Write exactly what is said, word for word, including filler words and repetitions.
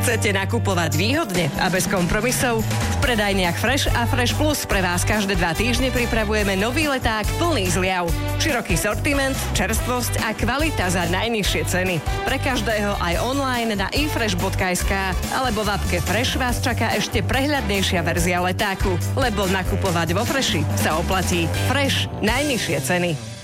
Chcete nakupovať výhodne a bez kompromisov? V predajniach Fresh a Fresh Plus pre vás každé dva týždne pripravujeme nový leták plný zliav. Široký sortiment, čerstvosť a kvalita za najnižšie ceny. Pre každého aj online na i fresh bodka es ká alebo v appke Fresh vás čaká ešte prehľadnejšia verzia letáku, lebo nakupovať vo Freshi sa oplatí. Fresh, najnižšie ceny.